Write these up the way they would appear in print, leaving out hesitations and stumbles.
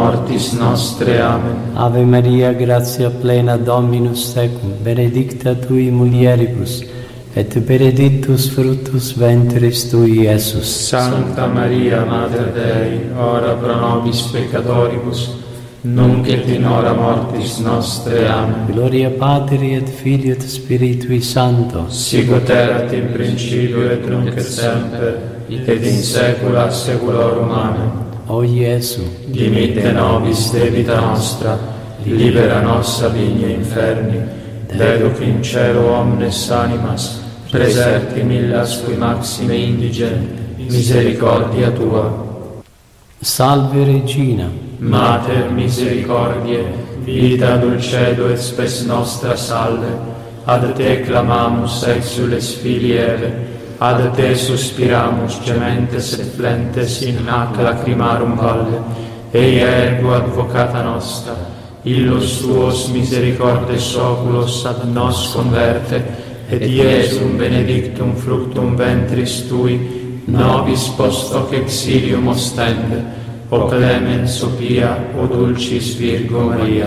mortis nostre. Amen. Ave Maria, gratia plena, Dominus tecum, benedicta tui mulieribus, et benedictus fructus ventris tui, Iesus. Santa Maria, Mater Dei, ora pro nobis peccatoribus, nunc et in hora mortis nostre. Amen. Gloria Patri et Filii et Spiritui Sancto, sicut erat in principio et nunc et semper, et in saecula saeculorum. Amen. O Iesu, dimitte nobis debita nostra, libera nos a vigna inferni, deduc in cielo omnes animas, preserti millas qui maxime indigent, misericordia tua. Salve Regina, Mater misericordiae, vita dulcedo et spes nostra salve, ad te clamamus exules filii Eve, ad te suspiramus gementes et flentes in hac lacrimarum valle, eia ergo advocata nostra, illus tuos misericordes oculos ad nos converte, et Iesum benedictum fructum ventris tui, nobis post hoc exilium ostende, o clemens, o pia, o dulcis Virgo Maria.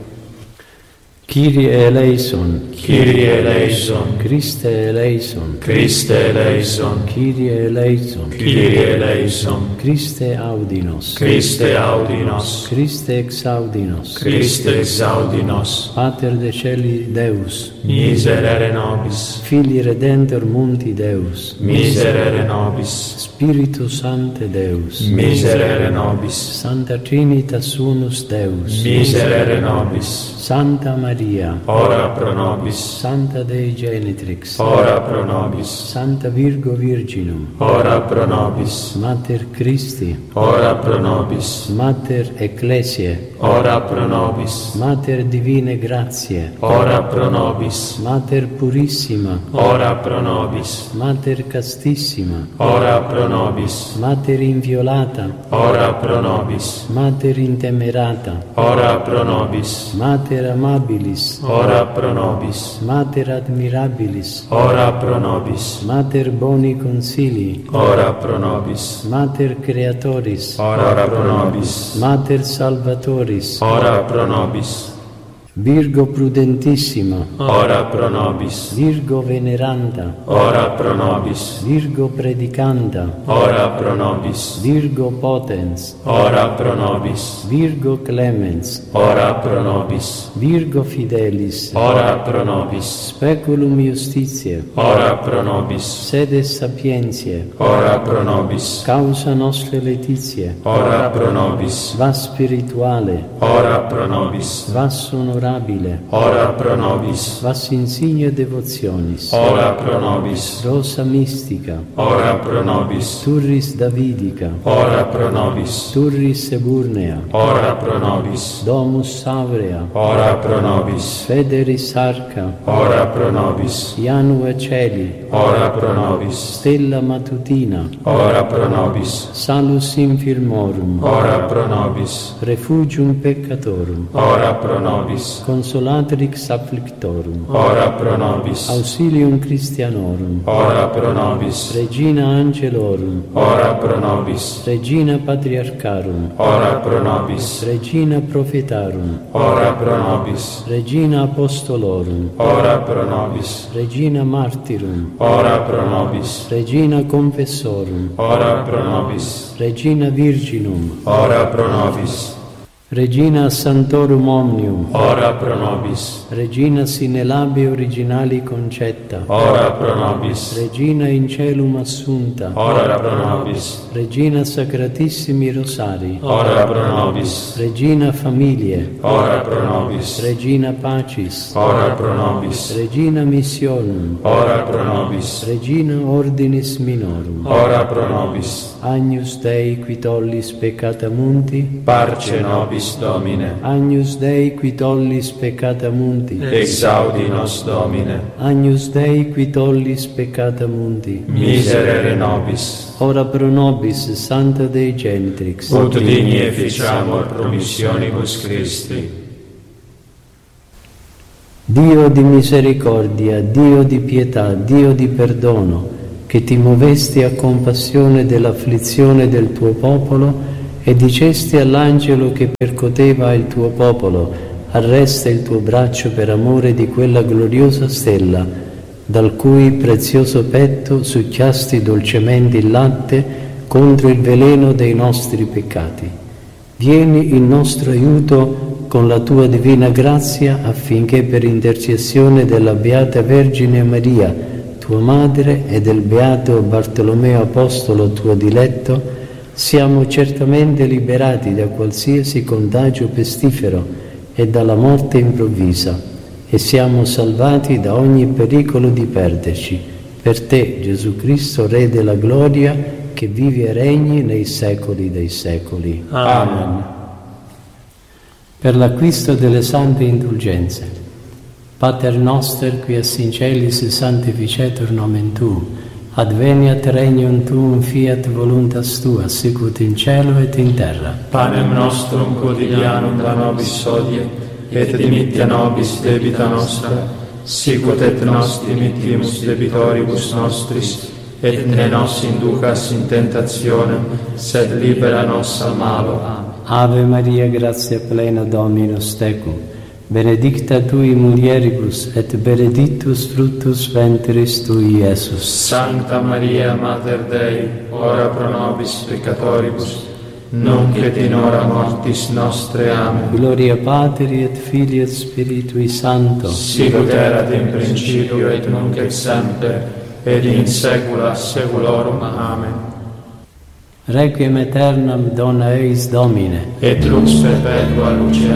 Kyrie eleison, Kyrie eleison, Christe eleison, Christe eleison, Kyrie eleison, Kyrie eleison, Christe audinos, Christe audinos, Christe exaudinos, Christe exaudinos, Pater deceli Deus, miserere nobis, Filii redenter mundi Deus, miserere nobis, Spiritus Sancte Deus, miserere nobis, Santa Trinitas Unus Deus, miserere nobis, Santa Maria, ora pro nobis, Santa Dei Genitrix, ora pro nobis, Santa Virgo Virginum, ora pro nobis, Mater Christi, ora pro nobis, Mater Ecclesiae, ora pro nobis, Mater Divine Gratiae, ora pro nobis, Mater Purissima, ora pro nobis, Mater Castissima, ora pro nobis, Mater Inviolata, ora pro nobis, Mater Intemerata, ora pro nobis, Mater Amabilis, ora pro nobis, Mater Admirabilis, ora pro nobis, Mater Boni Consilii, ora pro nobis, Mater Creatoris, ora pro nobis, Mater Salvatoris, ora pro nobis, Virgo Prudentissima, ora pro nobis, Virgo Veneranda, ora pro nobis, Virgo Predicanda, ora pro nobis, Virgo Potens, ora pro nobis, Virgo Clemens, ora pro nobis, Virgo Fidelis, ora pro nobis, Speculum Justitiae, ora pro nobis, Sede Sapientiae, ora pro nobis, Causa Nostre Laetitiae, ora pro nobis, Vas Spirituale, ora pro nobis, Vas Honorabile, ora pro nobis, Vas Insignia Devotionis, ora pro nobis, Rosa Mystica, ora pro nobis, Turris Davidica, ora pro nobis, Turris Eburnea, ora pro nobis, Domus Aurea, ora pro nobis, Federis Arca, ora pro nobis, Janua Celi, ora pro nobis, Stella Matutina, ora pro nobis, Salus Infirmorum, ora pro nobis, Refugium Peccatorum, ora pro nobis, Consolatrix Afflictorum, ora pro nobis, Auxilium Christianorum, ora pro nobis, Regina Angelorum, ora pro nobis, Regina Patriarcharum, ora pro nobis, Regina Prophetarum, ora pro nobis, Regina Apostolorum, ora pro nobis, Regina Martyrum, ora pro nobis, Regina Confessorum, ora pro nobis, Regina Virginum, ora pro nobis, Regina Santorum Omnium, ora pro nobis, Regina sine labe originali concetta, ora pro nobis, Regina in celum assunta, ora pro nobis, Regina Sacratissimi Rosari, ora pro nobis, Regina Familie, ora pro nobis, Regina Pacis, ora pro nobis, Regina Missionum, ora pro nobis, Regina Ordinis Minorum, ora pro nobis, Agnus Dei qui tollis peccata mundi, parce nobis Domine, Agnus Dei qui tollis peccata mundi, exaudi nos Domine, Agnus Dei qui tollis peccata mundi, miserere nobis, ora pro nobis Santa Dei Genitrix, ut digni efficiamur promissionibus Christi. Dio di misericordia, Dio di pietà, Dio di perdono, che ti movesti a compassione dell'afflizione del tuo popolo e dicesti all'angelo che percoteva il tuo popolo: arresta il tuo braccio per amore di quella gloriosa stella, dal cui prezioso petto succhiasti dolcemente il latte contro il veleno dei nostri peccati. Vieni in nostro aiuto con la tua divina grazia, affinché per intercessione della Beata Vergine Maria, tua madre, e del Beato Bartolomeo Apostolo, tuo diletto, siamo certamente liberati da qualsiasi contagio pestifero e dalla morte improvvisa, e siamo salvati da ogni pericolo di perderci. Per te, Gesù Cristo, Re della gloria, che vivi e regni nei secoli dei secoli. Amen. Per l'acquisto delle sante indulgenze. Pater noster, qui es in celis sanctificetur nomen tuum, adveniat regnum tuum, fiat voluntas tua, sicut in cielo et in terra. Panem nostrum quotidianum da nobis hodie, et dimitte nobis debita nostra, sicut et nos dimittimus debitoribus nostris, et ne nos inducas in tentationem, sed libera nos a malo. Ave Maria, gratia plena, Dominus tecum, benedicta tui mulieribus, et benedictus fructus ventris tui, Iesus. Sancta Maria, Mater Dei, ora pro nobis peccatoribus, nunc et in hora mortis nostre. Amen. Gloria Patri et Filii et Spiritui Sancto, sicut erat in principio et nunc et semper, et in saecula saeculorum. Amen. Requiem aeternam dona eis Domine, et lux perpetua luce